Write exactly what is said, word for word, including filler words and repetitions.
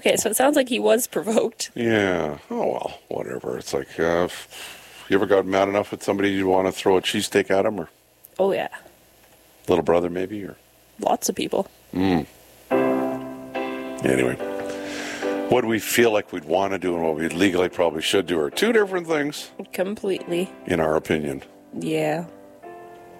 Okay, so it sounds like he was provoked. Yeah. Oh, well, whatever. It's like, uh, you ever got mad enough at somebody you want to throw a cheesesteak at him, or Oh, yeah. little brother maybe, or Lots of people. mm. Anyway, what we feel like we'd want to do and what we legally probably should do are two different things, Completely. in our opinion. Yeah.